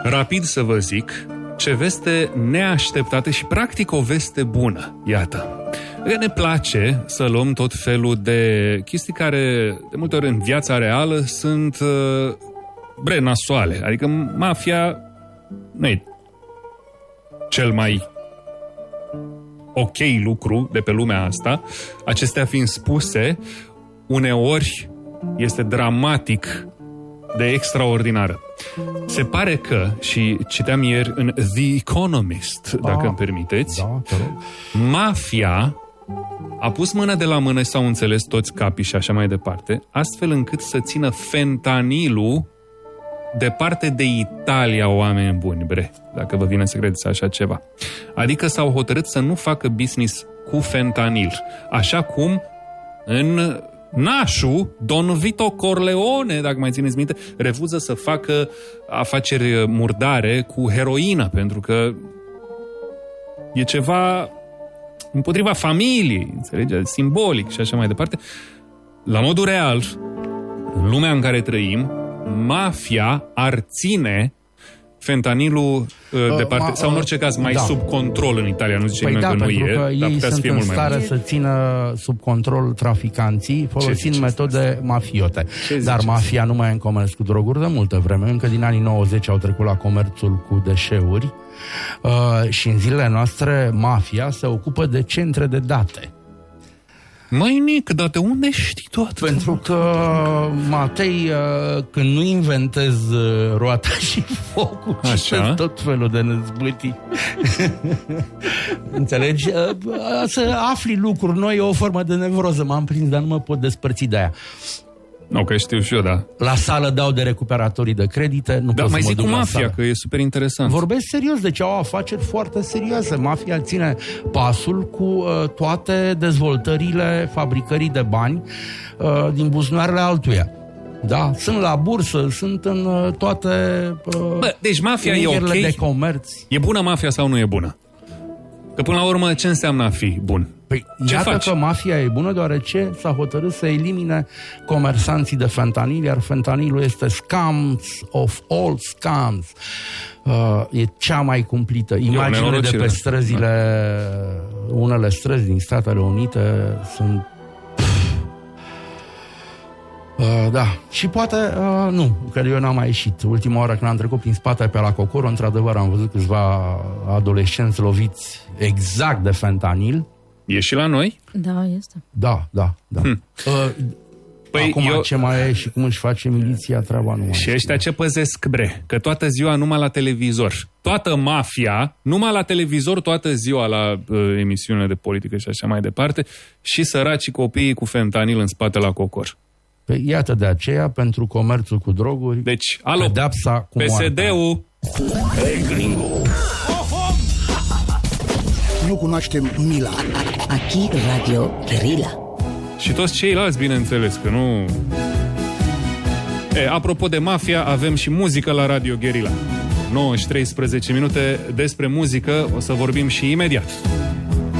Rapid să vă zic ce veste neașteptată și practic o veste bună. Iată. Ne place să luăm tot felul de chestii care de multe ori în viața reală sunt nasoale. Adică mafia nu e cel mai ok lucru de pe lumea asta. Acestea fiind spuse, uneori este dramatic de extraordinară. Se pare că, și citeam ieri în The Economist, dacă îmi permiteți, mafia a pus mână de la mână și s-au înțeles toți capii și așa mai departe, astfel încât să țină fentanilul departe de Italia, oameni buni, dacă vă vine să credeți așa ceva. Adică s-au hotărât să nu facă business cu fentanil. Așa cum în nașul Don Vito Corleone, dacă mai țineți minte, refuză să facă afaceri murdare cu heroină, pentru că e ceva împotriva familiei, înțelegeți? Simbolic și așa mai departe. La modul real, în lumea în care trăim, mafia ar ține fentanilul departe, sau în orice caz mai sub control în Italia, nu zice nimeni că nu e, că dar ei putea să sunt fie în mult mai stare mult. să țină sub control traficanții folosind metode mafiote. Dar mafia nu mai e în comerț cu droguri de multă vreme. Încă din anii 90 au trecut la comerțul cu deșeuri și în zilele noastre mafia se ocupă de centre de date. Măi, Nic, dar de unde știi tot? Pentru că, Matei, când nu inventezi roata și focul, citesc tot felul de năzbâtii. Înțelegi? Să afli lucruri noi e o formă de nevroză. M-am prins, dar nu mă pot despărți de aia. Ok, știu și eu, da. La sală dau de recuperatorii de credite, nu pot să mă duc la mafia, sală. că e super interesant. Vorbesc serios, deci au afaceri foarte serioase. Mafia ține pasul cu toate dezvoltările fabricării de bani din buzunarele altuia. Da, sunt la bursă, sunt în toate deci mafia e ok? de comerț. E bună mafia sau nu e bună? Că până la urmă, ce înseamnă a fi bun? Păi, iată că mafia e bună deoarece s-a hotărât să elimine comersanții de fentanil, iar fentanilul este scams of all scams. E cea mai cumplită. Imaginele de pe străzile, unele străzi din Statele Unite sunt... Da. Și poate, nu, că eu n-am mai ieșit. Ultima oară când am trecut prin spate pe la Cocoro, într-adevăr am văzut câțiva adolescenți loviți exact de fentanil. E și la noi? Da, este. Da. Păi acum ce mai e și cum își face miliția treaba nu mai și ăștia ce păzesc, că toată ziua numai la televizor. Toată mafia, numai la televizor, toată ziua la emisiunile de politică și așa mai departe, și săracii copiii cu fentanil în spate la Cocor. Păi iată de aceea, pentru comerțul cu droguri, deci, pedepsa cu PSD-ul... Hey, gringo! Nu cunoaștem mila. Aquí Radio Guerilla. Și toți ceilalți, bineînțeles, că nu... Apropo de mafia, avem și muzică la Radio Guerilla. 9:13 minute despre muzică, o să vorbim și imediat.